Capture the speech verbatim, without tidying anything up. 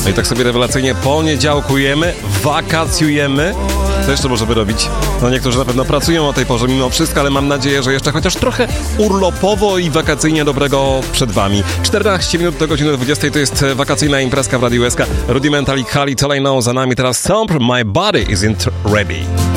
No i tak sobie rewelacyjnie poniedziałkujemy, wakacjujemy. Co jeszcze możemy robić? No niektórzy na pewno pracują o tej porze mimo wszystko, ale mam nadzieję, że jeszcze chociaż trochę urlopowo i wakacyjnie dobrego przed wami. czternaście minut do godziny dwudziestej to jest wakacyjna imprezka w Radiu S K. Rudimental i Khalid, All I Know za nami teraz. Stomp, My Body Isn't Ready.